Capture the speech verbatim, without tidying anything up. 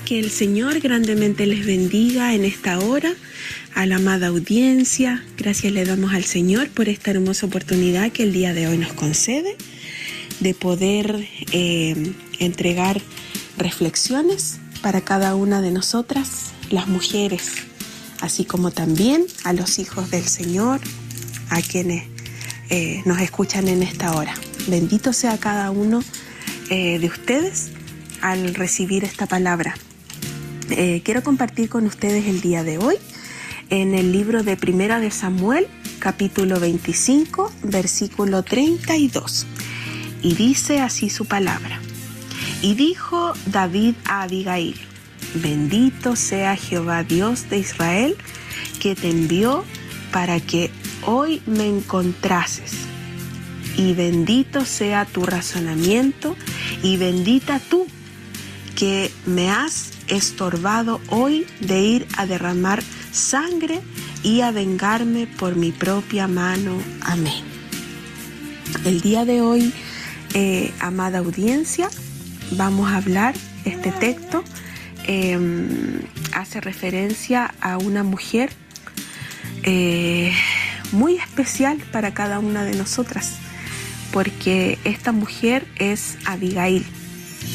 que el Señor grandemente les bendiga en esta hora, a la amada audiencia. Gracias le damos al Señor por esta hermosa oportunidad que el día de hoy nos concede de poder eh, entregar reflexiones para cada una de nosotras, las mujeres, así como también a los hijos del Señor, a quienes eh, nos escuchan en esta hora. Bendito sea cada uno eh, de ustedes al recibir esta palabra. Eh, quiero compartir con ustedes el día de hoy en el libro de Primera de Samuel, capítulo veinticinco, versículo treinta y dos. Y dice así su palabra. Y dijo David a Abigail: bendito sea Jehová Dios de Israel, que te envió para que hoy me encontrases. Y bendito sea tu razonamiento, y bendita tú, que me has estorbado hoy de ir a derramar sangre y a vengarme por mi propia mano. Amén. El día de hoy, eh, amada audiencia, vamos a hablar, este texto eh, hace referencia a una mujer eh, muy especial para cada una de nosotras, porque esta mujer es Abigail.